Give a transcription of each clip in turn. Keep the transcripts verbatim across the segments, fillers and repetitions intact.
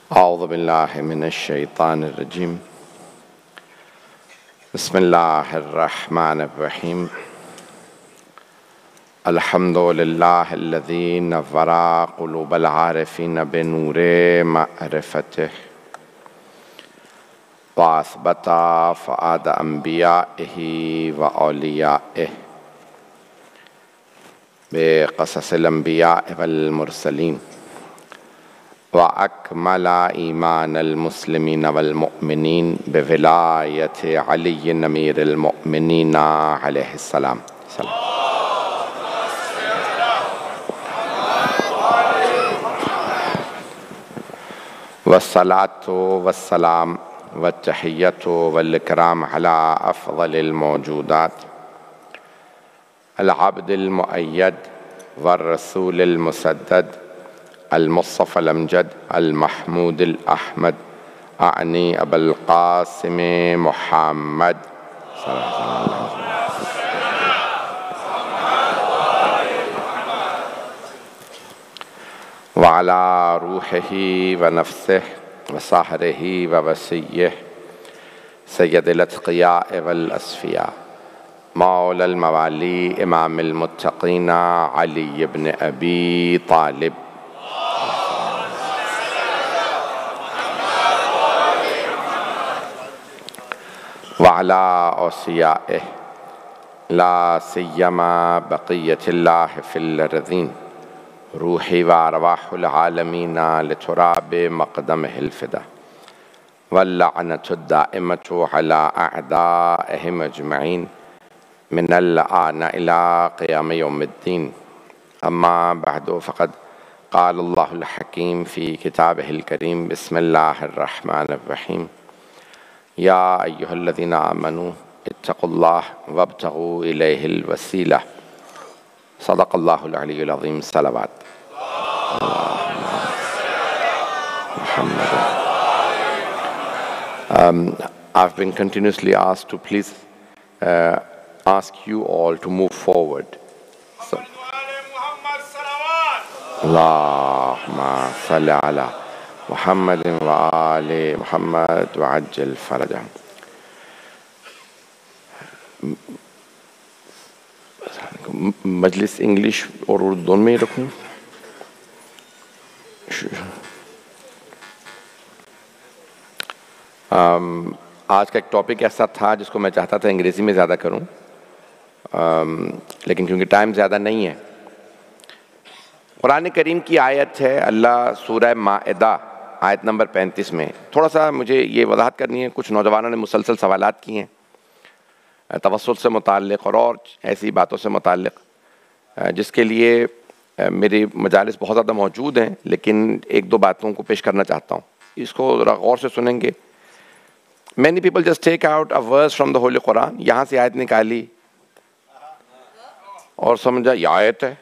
اعوذ باللہ من الشیطان الرجیم بسم اللہ الرحمن الرحیم الحمد للہ الذی نور قلوب العارفین بنور معرفتہ واثبت فؤاد انبیائہ واولیائہ بقصص الانبیاء والمرسلین وَأَكْمَلَ إِيمَانَ الْمُسْلِمِينَ وَالْمُؤْمِنِينَ بِوِلَایَةِ عَلِيِّ أَمِيرِ الْمُؤْمِنِينَ علیہ السلام. والصلاة والسلام والتحیة والإکرام على أفضل الموجودات العبد المؤید والرسول المسدد المصطفى الامجد المحمود الاحمد اعنی ابا القاسم محمد وعلى روحه ونفسه وصهره ووصيه سید الاتقیاء والاسفیاء مولا الموالي امام المتقین علی بن ابی طالب وعلى أوصيائه لا سيما بقية الله في الأرضين روحي وأرواح العالمين لتراب مقدمه الفدا واللعنة الدائمة على أعدائهم أجمعين من الآن إلى قيام يوم الدين. أما بعد فقد قال الله الحكيم في كتابه الكريم بسم الله الرحمن الرحيم یا ایہا الذین آمنوا اتقوا اللہ وابتغوا الیہ الوسیلہ صدق اللہ العلی العظیم. صلوات محمد. Um, I've been continuously asked to please uh, ask you all to move forward. So, Allahumma salli ala محمد وآل محمد وعجل فرجہ. مجلس انگلش اور اردو دونوں میں ہی رکھوں. آج کا ایک ٹاپک ایسا تھا جس کو میں چاہتا تھا انگریزی میں زیادہ کروں، لیکن کیونکہ ٹائم زیادہ نہیں ہے. قرآن کریم کی آیت ہے، اللہ سورہ مائدہ آیت نمبر پینتیس میں. تھوڑا سا مجھے یہ وضاحت کرنی ہے، کچھ نوجوانوں نے مسلسل سوالات کیے ہیں توسل سے متعلق اور اور ایسی باتوں سے متعلق، جس کے لیے میری مجالس بہت زیادہ موجود ہیں، لیکن ایک دو باتوں کو پیش کرنا چاہتا ہوں. اس کو ذرا غور سے سنیں گے. many people just take out a verse from the holy Quran. یہاں سے آیت نکالی اور سمجھا یہ آیت ہے.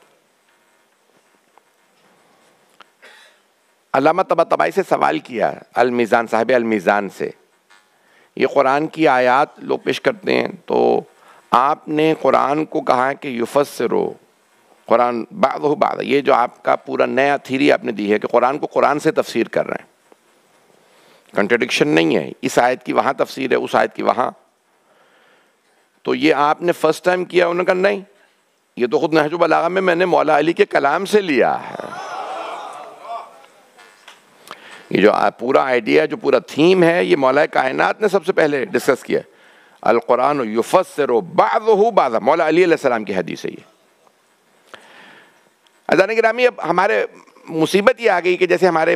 علامہ طباطبائی سے سوال کیا المیزان صاحب المیزان سے، یہ قرآن کی آیات لوگ پیش کرتے ہیں تو آپ نے قرآن کو کہا کہ یفسرو قرآن بعضہ بعض، یہ جو آپ کا پورا نیا تھیری آپ نے دی ہے کہ قرآن کو قرآن سے تفسیر کر رہے ہیں. کنٹرڈکشن نہیں ہے، اس آیت کی وہاں تفسیر ہے، اس آیت کی وہاں. تو یہ آپ نے فرسٹ ٹائم کیا. انہوں نے کہا نہیں، یہ تو خود نہج البلاغہ میں میں نے مولا علی کے کلام سے لیا ہے. یہ جو پورا آئیڈیا، جو پورا تھیم ہے، یہ مولا کائنات نے سب سے پہلے ڈسکس کیا. القرآن یفسر بعضہ بعضا، مولا علی علیہ السلام کی حدیث ہے یہ. عزیزان گرامی، اب ہمارے مصیبت یہ آ گئی کہ جیسے ہمارے